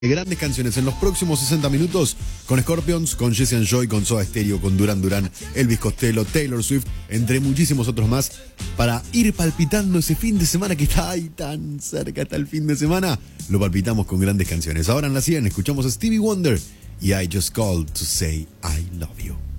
Grandes canciones en los próximos 60 minutos con Scorpions, con Jesse and Joy, con Soda Stereo, con Duran Duran, Elvis Costello, Taylor Swift, entre muchísimos otros más, para ir palpitando ese fin de semana que está ahí tan cerca, hasta el fin de semana. Lo palpitamos con grandes canciones. Ahora en la 100 escuchamos a Stevie Wonder y I Just Called to Say I Love You.